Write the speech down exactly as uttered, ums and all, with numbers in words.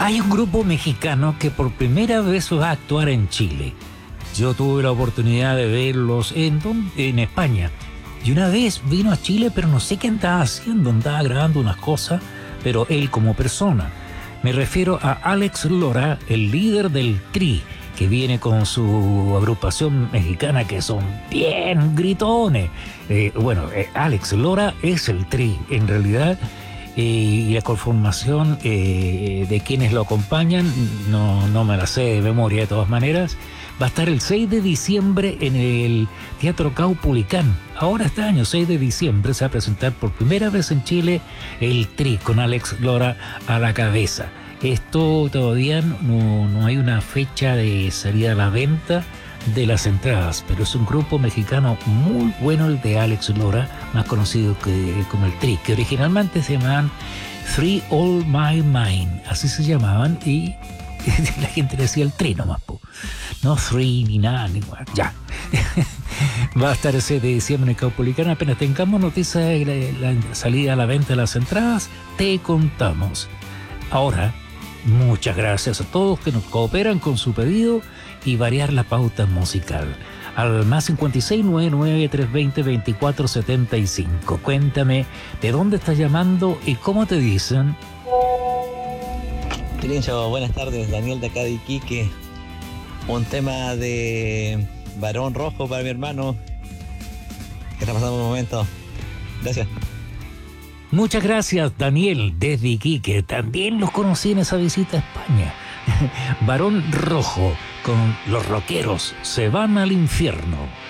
Hay un grupo mexicano que por primera vez va a actuar en Chile. Yo tuve la oportunidad de verlos en, en España. Y una vez vino a Chile, pero no sé qué andaba haciendo. Andaba grabando unas cosas, pero él como persona. Me refiero a Alex Lora, el líder del Tri, que viene con su agrupación mexicana, que son bien gritones. Eh, bueno, eh, Alex Lora es el Tri, en realidad. Eh, y la conformación eh, de quienes lo acompañan, no, no me la sé de memoria de todas maneras. Va a estar el seis de diciembre en el Teatro Caupolicán. Ahora este año, seis de diciembre, se va a presentar por primera vez en Chile el Tri, con Alex Lora a la cabeza. Esto todavía no, no hay una fecha de salida a la venta de las entradas, pero es un grupo mexicano muy bueno, el de Alex Lora, más conocido que, como el Tri, que originalmente se llamaban Three All My Mind, así se llamaban, y la gente decía el Tri nomás, po. No Three ni nada, ni igual, ya. Va a estar ese de diciembre en Caupolicán. Apenas tengamos noticias de la, la salida a la venta de las entradas, te contamos. Ahora, muchas gracias a todos que nos cooperan con su pedido y variar la pauta musical. Al más cincuenta y seis, noventa y nueve, trescientos veinte, veinticuatro setenta y cinco. Cuéntame de dónde estás llamando y cómo te dicen. Pirincho, buenas tardes, Daniel de acá de Iquique. Un tema de Barón Rojo para mi hermano que está pasando un momento. Gracias. Muchas gracias, Daniel, desde Iquique. También los conocí en esa visita a España. Barón Rojo, con los rockeros se van al infierno.